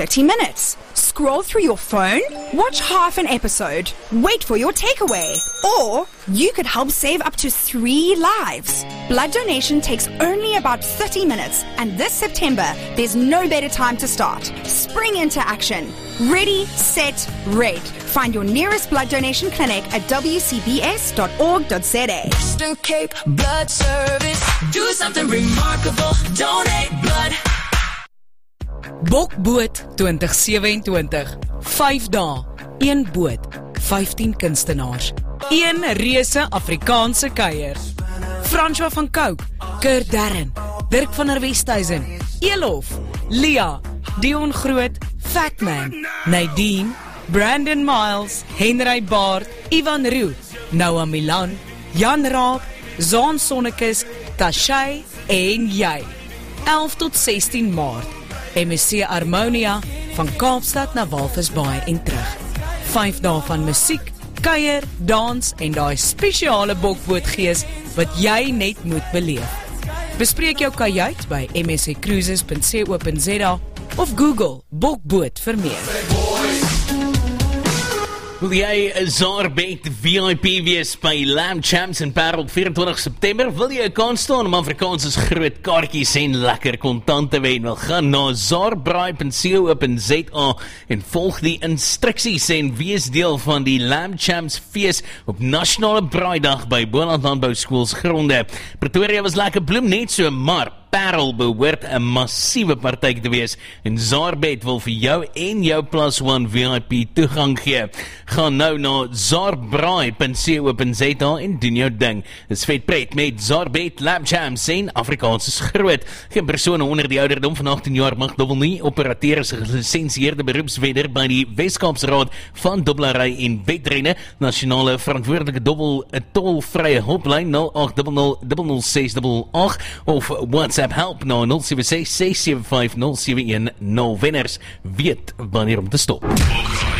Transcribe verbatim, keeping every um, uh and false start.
thirty minutes. Scroll through your phone, watch half an episode, wait for your takeaway. Or you could help save up to three lives. Blood donation takes only about thirty minutes, and this September, there's no better time to start. Spring into action. Ready, set, red. Find your nearest blood donation clinic at w c b s dot org dot z a. Western Cape Blood Service. Do something remarkable. Donate blood. Bokboot twintig sewenentwintig. Vyf dae, een boot, vyftien kunstenaars, een reuse Afrikaanse kuier. François van Cooke, Kurt Darren, Dirk van der Westhuizen, Elof, Lia, Dion Groot, Fatman, Nadine, Brandon Miles, Henry Baard, Ivan Roo, Noah Milan, Jan Raab, Zaan Sonnekes, Tashay en jy. elf tot sestien Maart. M S C Harmonia van Kaapstad na Walvisbaai en terug. Vyf dae van musiek, kuier, dans en daai spesiale bokbootgees wat jy net moet beleef. Bespreek jou kajuit by m s c cruises dot co dot z a of Google bokboot vir meer. Wil jy 'n Zarbet V I P wees by Lamb Champs in Parel op vyf-en-twintig September? Wil jy 'n kans staan om Afrikaanse groot kaartjies en lekker kontant te wen? Wel, gaan na zarbraai dot co dot z a en volg die instruksies en wees deel van die Lamb Champs fees op Nasionale Braaidag by Boland Landbou Skool se gronde. Pretoria was lekker bloem net so, maar Parel behoort 'n massiewe partytjie te wees en Zarbet wil vir jou en jou plus one V I P toegang gee. Gaan nou na zarbraai dot co dot z a en doen jou ding. Dis vet pret met Zarbet, Lamb Champs en Afrikaanse groot. Geen persone onder die ouderdom van agttien jaar mag dobbel nie. Operateur is 'n gelisensieerde beroepswedder by die Wes-Kaapse Raad van Dobbelary en Wedrenne. Nasionale verantwoordelike dobbel 'n tolvrye hulplyn nul agt nul nul nul nul ses agt agt of WhatsApp help na nul sewe ses ses sewe vyf nul sewe een nul. Wenners weet wanneer om te stop.